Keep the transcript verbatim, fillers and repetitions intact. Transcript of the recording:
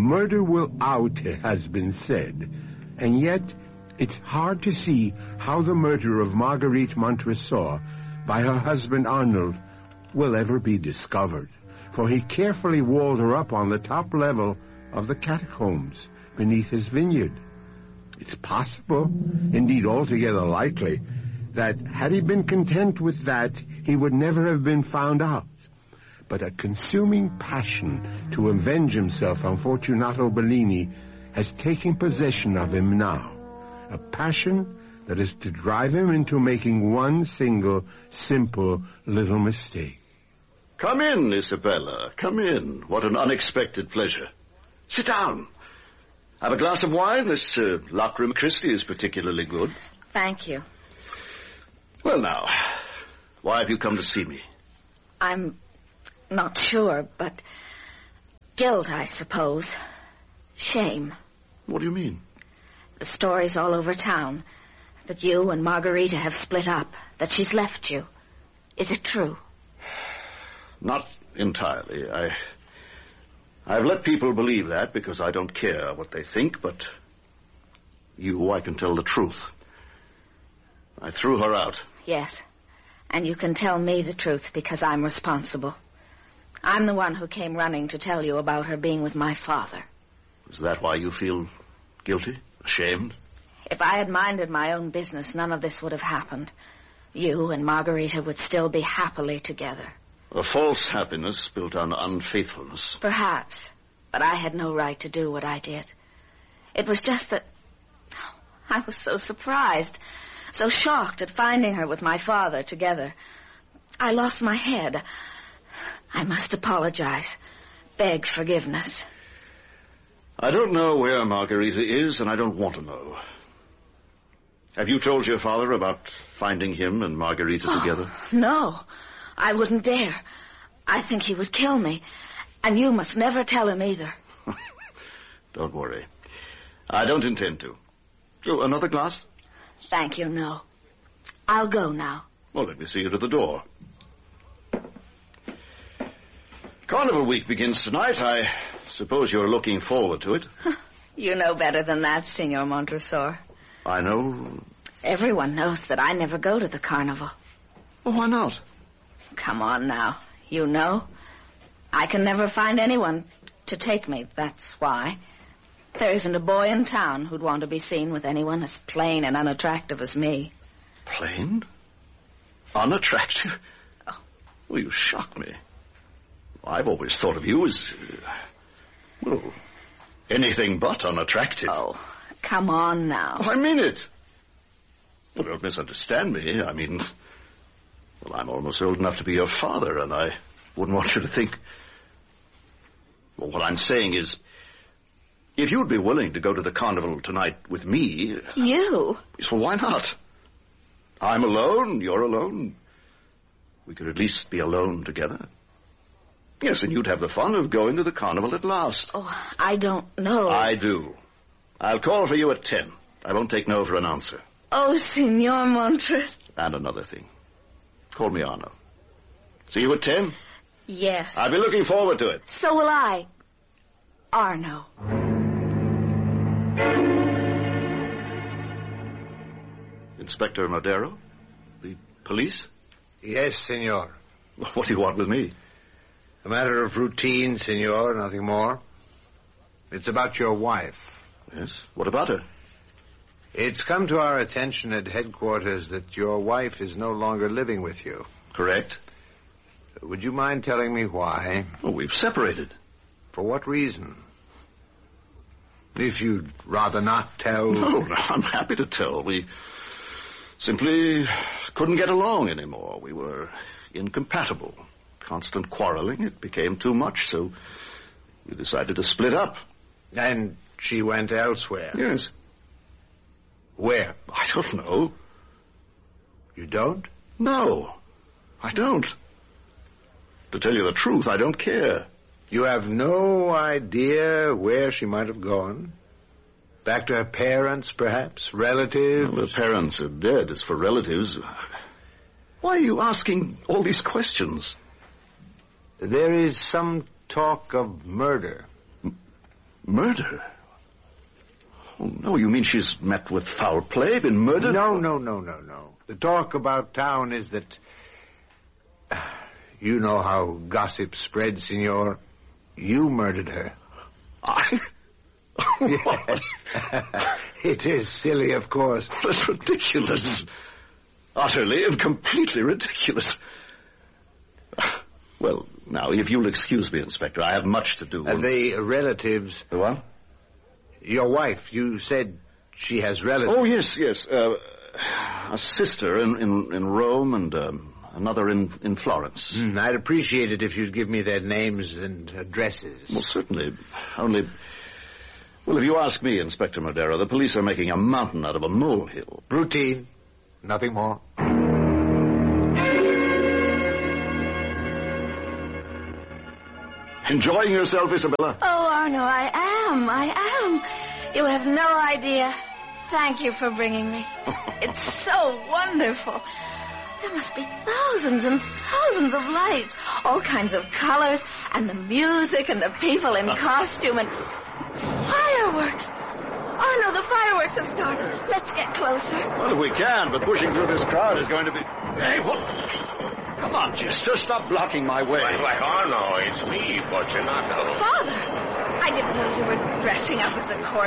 Murder will out, it has been said, and yet it's hard to see how the murder of Marguerite Montresor by her husband Arnold will ever be discovered, for he carefully walled her up on the top level of the catacombs beneath his vineyard. It's possible, indeed altogether likely, that had he been content with that, he would never have been found out. But a consuming passion to avenge himself on Fortunato Bellini has taken possession of him now. A passion that is to drive him into making one single, simple little mistake. Come in, Isabella. Come in. What an unexpected pleasure. Sit down. Have a glass of wine? This uh, Lacrim Christi is particularly good. Thank you. Well, now, why have you come to see me? I'm not sure, but guilt, I suppose. Shame. What do you mean? The story's all over town that you and Margarita have split up, that she's left you. Is it true? Not entirely. I... I've let people believe that because I don't care what they think, but you, I can tell the truth. I threw her out. Yes, and you can tell me the truth because I'm responsible. I'm the one who came running to tell you about her being with my father. Is that why you feel guilty? Ashamed? If I had minded my own business, none of this would have happened. You and Margarita would still be happily together. A false happiness built on unfaithfulness. Perhaps, but I had no right to do what I did. It was just that I was so surprised, so shocked at finding her with my father together. I lost my head. I must apologize, beg forgiveness. I don't know where Margarita is, and I don't want to know. Have you told your father about finding him and Margarita oh, together? No, I wouldn't dare. I think he would kill me, and you must never tell him either. Don't worry. I don't intend to. Oh, another glass? Thank you, no. I'll go now. Well, let me see you to the door. Carnival week begins tonight. I suppose you're looking forward to it. You know better than that, Signor Montresor. I know. Everyone knows that I never go to the carnival. Well, why not? Come on now. You know. I can never find anyone to take me, that's why. There isn't a boy in town who'd want to be seen with anyone as plain and unattractive as me. Plain? Unattractive? Oh. Well, you shock me. I've always thought of you as, uh, well, anything but unattractive. Oh, come on now. Oh, I mean it. Well, don't misunderstand me. I mean, well, I'm almost old enough to be your father, and I wouldn't want you to think... Well, what I'm saying is, if you'd be willing to go to the carnival tonight with me... You? Yes, well, why not? I'm alone, you're alone. We could at least be alone together. Yes, and you'd have the fun of going to the carnival at last. Oh, I don't know. I do. I'll call for you at ten. I won't take no for an answer. Oh, Signor Montres. And another thing. Call me Arno. See you at ten? Yes. I'll be looking forward to it. So will I. Arno. Inspector Madero? The police? Yes, senor. What do you want with me? A matter of routine, senor, nothing more. It's about your wife. Yes? What about her? It's come to our attention at headquarters that your wife is no longer living with you. Correct. Would you mind telling me why? Well, we've separated. For what reason? If you'd rather not tell... No, no, I'm happy to tell. We simply couldn't get along anymore. We were incompatible. Constant quarreling. It became too much, so we decided to split up. And she went elsewhere? Yes. Where? I don't know. You don't? No, I don't. To tell you the truth, I don't care. You have no idea where she might have gone? Back to her parents, perhaps? Relatives? Well, her parents are dead. As for relatives... Why are you asking all these questions? There is some talk of murder. M- Murder? Oh, no, you mean she's met with foul play, been murdered? No, no, no, no, no. The talk about town is that... You know how gossip spreads, Signor. You murdered her. I? What? It is silly, of course. That's ridiculous. Utterly and completely ridiculous. Well, now, if you'll excuse me, Inspector, I have much to do. Uh, the relatives... The what? Your wife, you said she has relatives. Oh, yes, yes. Uh, a sister in, in, in Rome and um, another in, in Florence. Mm, I'd appreciate it if you'd give me their names and addresses. Well, certainly. Only... Well, if you ask me, Inspector Madero, the police are making a mountain out of a molehill. Routine. Nothing more. Enjoying yourself, Isabella? Oh, Arno, I am. I am. You have no idea. Thank you for bringing me. It's so wonderful. There must be thousands and thousands of lights, all kinds of colors, and the music and the people in costume and fireworks. Arno, the fireworks have started. Let's get closer. Well, if we can, but pushing through this crowd is going to be... Hey, what? Come on, Chester, stop blocking my way. Why, why, Arno, it's me, Fortunato. Father, I didn't know you were dressing up as a court